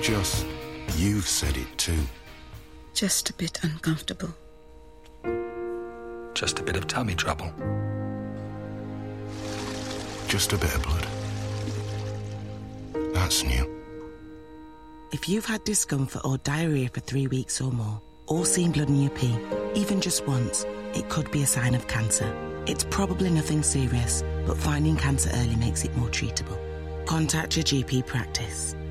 You've said it too. Just a bit uncomfortable. Just a bit of tummy trouble. Just a bit of blood. That's new. If you've had discomfort or diarrhea for 3 weeks or more, or seen blood in your pee, even just once, it could be a sign of cancer. It's probably nothing serious, but finding cancer early makes it more treatable. Contact your GP practice.